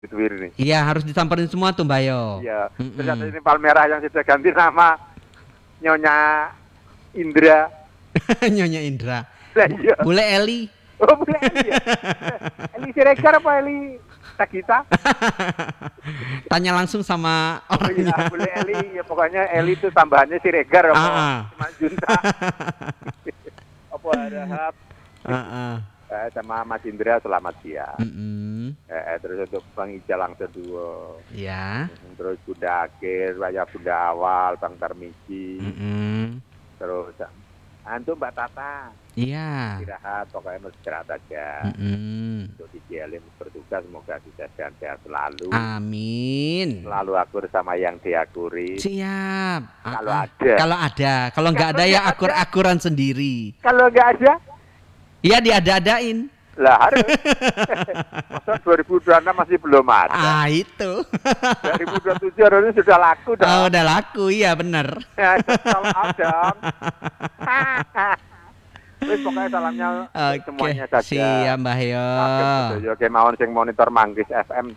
Twitter nih. Iya, harus disamperin semua tuh, Mbak Yo. Iya. Ternyata ini Palmerah yang sudah ganti nama Nyonya Indra. Nyonya Indra. Lah iya. Bule Eli. Oh, boleh Eli ya. Eli Siregar apa Eli Sagita? Tanya langsung sama Oh iya, orangnya. boleh Eli. Ya pokoknya Eli itu tambahannya Siregar apa? Cuma Junta. Apa Harahap? Sama Mas Indra selamat siang. Terus untuk Bang Ijal langsung dua. Ya. Terus Bunda Akhir, Raya Bunda Awal, Bang Tarmiji. Terus Mbak Tata. Iya. Istirahat, pokoknya istirahat aja. Untuk DJL bertugas semoga bisa sehat-sehat selalu. Amin. Selalu akur sama yang diakuri. Siap. Kalau ada. Kalau nggak ada ya akur-akuran sendiri. Kalau nggak ada? Ya diada-adain. Lah harus. Masa 2026 masih belum ada. Ah itu. 2027 harusnya sudah laku dong. Oh, udah laku, iya bener. Ya, sold out dong. Terus pokoknya salamnya semuanya saja. Siap Mbah Yo. Oke, mawon sing monitor Manggis FM